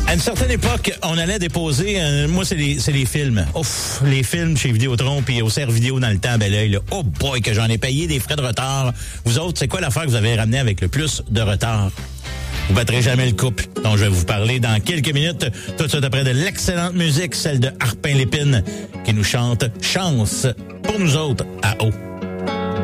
À une certaine époque, on allait déposer, moi c'est les films. Ouf, les films chez Vidéotron puis au Serre Vidéo dans le temps, ben là, oh boy, que j'en ai payé des frais de retard. Vous autres, c'est quoi l'affaire que vous avez ramené avec le plus de retard? Vous battrez jamais le couple, dont je vais vous parler dans quelques minutes, tout de suite après de l'excellente musique, celle de Harpin Lépine, qui nous chante Chance pour nous autres à haut.